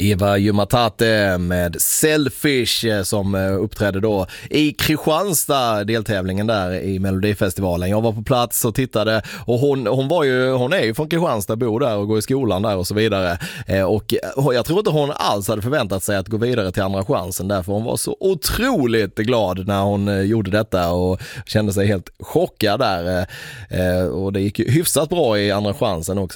Eva Jumatate med Selfish som uppträdde då i Kristianstad, deltävlingen där i Melodifestivalen. Jag var på plats och tittade, och hon är ju från Kristianstad, bor där och går i skolan där och så vidare. Och jag tror inte hon alls hade förväntat sig att gå vidare till andra chansen, därför hon var så otroligt glad när hon gjorde detta och kände sig helt chockad där. Och det gick ju hyfsat bra i andra chansen också.